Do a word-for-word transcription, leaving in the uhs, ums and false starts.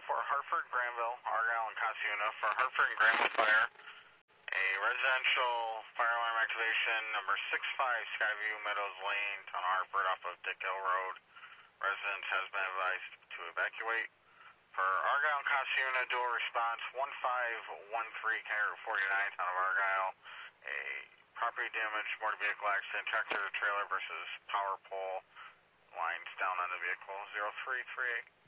for Hartford, Granville, Argyle, and Casiuna. For Hartford and Granville Fire, a residential fire alarm activation number six five Skyview Meadows Lane, Town of Hartford off of Dick Hill Road. Resident has been advised to evacuate. For Argyle and Casiuna, dual response one five one three, County Route forty-nine, Town of Argyle. A property damage, motor vehicle accident, tractor trailer versus power pole. Lines down on the vehicle, zero three three eight.